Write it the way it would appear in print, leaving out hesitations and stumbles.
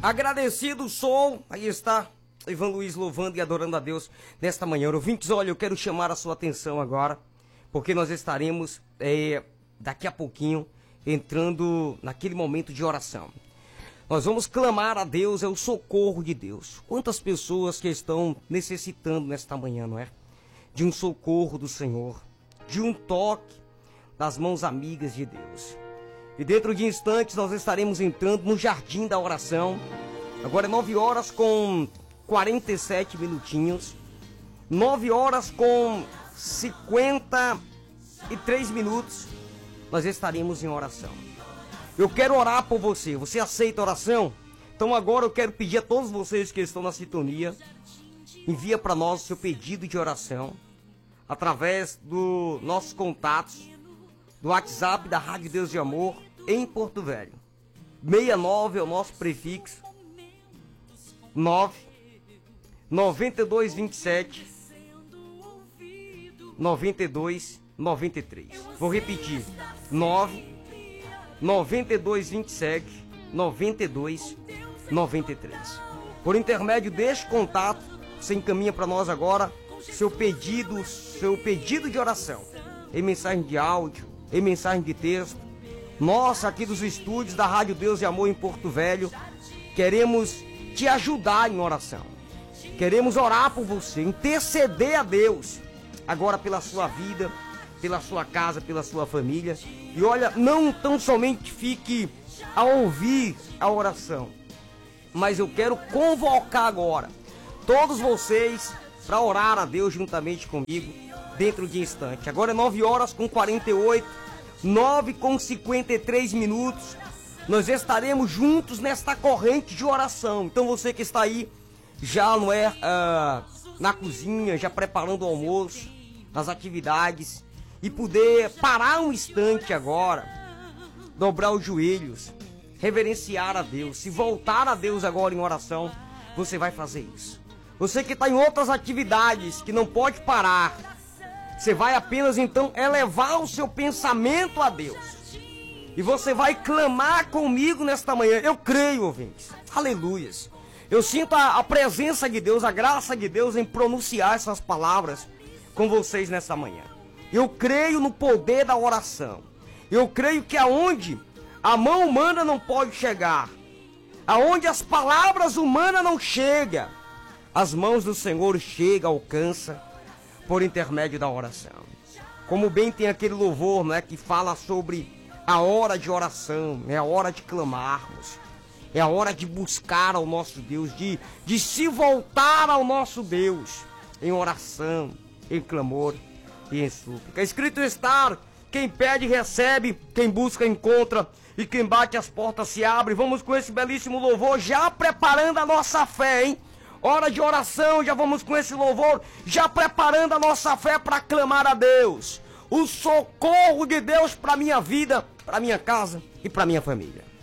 Agradecido sou, aí está Ivan Luiz louvando e adorando a Deus nesta manhã. Ouvintes, olha, eu quero chamar a sua atenção agora, porque nós estaremos daqui a pouquinho entrando naquele momento de oração. Nós vamos clamar a Deus, é o socorro de Deus. Quantas pessoas que estão necessitando nesta manhã, não é? De um socorro do Senhor, de um toque das mãos amigas de Deus. E dentro de instantes nós estaremos entrando no jardim da oração. Agora é 9 horas com 47 minutinhos. 9 horas com 53 minutos. Nós estaremos em oração. Eu quero orar por você. Você aceita a oração? Então agora eu quero pedir a todos vocês que estão na sintonia, envia para nós o seu pedido de oração através dos nossos contatos do WhatsApp da Rádio Deus de Amor em Porto Velho. 69 é o nosso prefixo. 9 92 27 92 93. Vou repetir. 9 92 27 92 93. Por intermédio deste contato, você encaminha para nós agora seu pedido de oração, em mensagem de áudio, em mensagem de texto. Nós aqui dos estúdios da Rádio Deus de Amor em Porto Velho queremos te ajudar em oração. Queremos orar por você, interceder a Deus agora pela sua vida, pela sua casa, pela sua família. E olha, não tão somente fique a ouvir a oração, mas eu quero convocar agora todos vocês para orar a Deus juntamente comigo dentro de instante. Agora é 9 horas com 48, 9 com 53 minutos. Nós estaremos juntos nesta corrente de oração. Então você que está aí, já não é na cozinha, já preparando o almoço, nas atividades, e poder parar um instante agora, dobrar os joelhos, reverenciar a Deus, se voltar a Deus agora em oração, você vai fazer isso. Você que está em outras atividades, que não pode parar, você vai apenas então elevar o seu pensamento a Deus. E você vai clamar comigo nesta manhã. Eu creio, ouvintes. Aleluias. Eu sinto a presença de Deus, a graça de Deus em pronunciar essas palavras com vocês nesta manhã. Eu creio no poder da oração. Eu creio que aonde a mão humana não pode chegar, aonde as palavras humanas não chegam, as mãos do Senhor chegam, alcançam por intermédio da oração. Como bem tem aquele louvor, né, que fala sobre a hora de oração, é a hora de clamarmos, é a hora de buscar ao nosso Deus, de se voltar ao nosso Deus em oração, em clamor e em súplica. Escrito está: quem pede recebe, quem busca encontra, e quem bate as portas se abre. Vamos com esse belíssimo louvor, já preparando a nossa fé, hein? Hora de oração, já vamos com esse louvor, já preparando a nossa fé para clamar a Deus o socorro de Deus para minha vida, para minha casa e para minha família.